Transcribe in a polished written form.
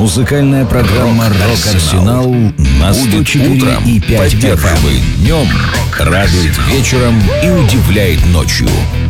Музыкальная программа «Рок-Арсенал» на 104,5 FM. Поддерживает днем, радует вечером и удивляет ночью.